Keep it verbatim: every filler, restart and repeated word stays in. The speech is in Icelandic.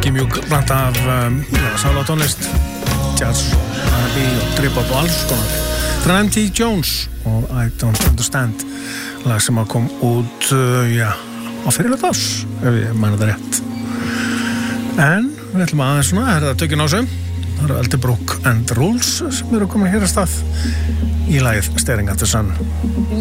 ekki mjög bland af um, sála tónlist, jazz, R and B og trip-hop og alls konar. Frá M T Jones og I Don't Understand, lag sem að kom út uh, já, á fyrirlega ás, ef ég man þetta rétt. En við ætlum aðeins svona að herða tökin á sig. Það eru Elderbrook and Rules sem eru komin hér að stað í lagið Staring at the Sun.